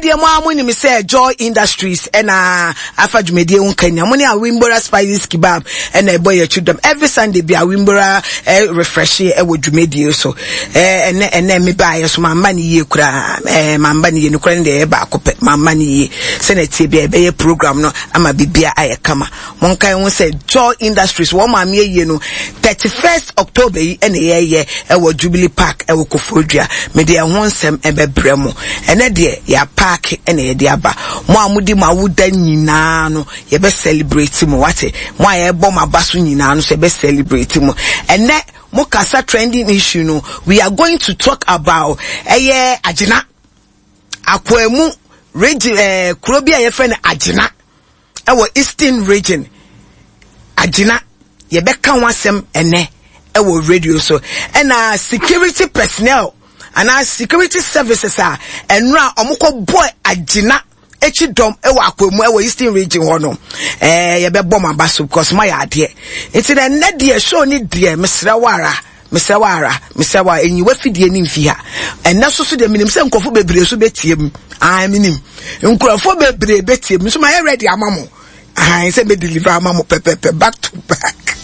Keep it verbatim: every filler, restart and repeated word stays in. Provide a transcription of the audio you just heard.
de mo amuni me say Joy Industries and uh afa dwumedie won Kenya mo ne a Wimbora Spices Kebab and a boy chudom every Sunday be a Wimbora eh, refresh e wo dwumedie so eh ene ene me ba ye so mamba ne ye kura eh mamba ne ye no kura ne ba akopɛ mamba ne ye se na tie be be program no ama bibia aye kama mon kan won say Joy Industries wo ma me ye no thirty-first October yi ene ye ye e wo Jubilee Park e wo Kofodua me de ho nsem e bebre mo ene de ya park ene ye de aba mo amudi ma wuda nyina no ye be celebrate mo wate mo aye bo ma baso nyina no se be celebrate mo ene mo kasa trending issue no we are going to talk about eye agina akwemu region eh kurobia ye friend agina e wo Eastern region agina ye be kan wasem ene e wo radio so and uh, security personnel and our security services are enra omukọ boy agina echi dom e wa akwemu e wa Eastern region ho no eh ye be bom abaso because my ade enti na ne de show ni de mesrewara mesrewara mesrewa enyi wa fidie ni mfi ha enne so so de minim se nkofo bebre so betiem ah minim nkofo bebre betiem so my ready amamo ah se be deliver amamo pepepe back to back.